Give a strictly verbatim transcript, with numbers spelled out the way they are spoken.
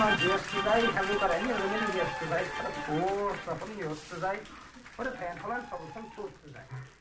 yesterday, have you got any of the mini yesterday? Of course, nothing yesterday. What a painful and troublesome truth today.